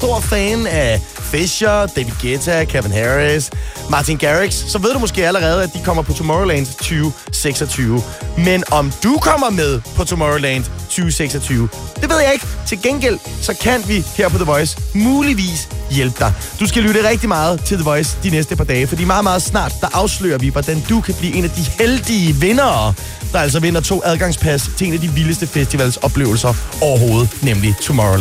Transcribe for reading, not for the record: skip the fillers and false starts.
stor fan af Fisher, David Guetta, Calvin Harris, Martin Garrix, så ved du måske allerede, at de kommer på Tomorrowland 2026. Men om du kommer med på Tomorrowland 2026, det ved jeg ikke. Til gengæld, så kan vi her på The Voice muligvis hjælpe dig. Du skal lytte rigtig meget til The Voice de næste par dage, fordi meget, meget snart, der afslører vi, hvordan du kan blive en af de heldige vindere, der altså vinder 2 adgangspas til en af de vildeste festivalsoplevelser overhovedet, nemlig Tomorrowland.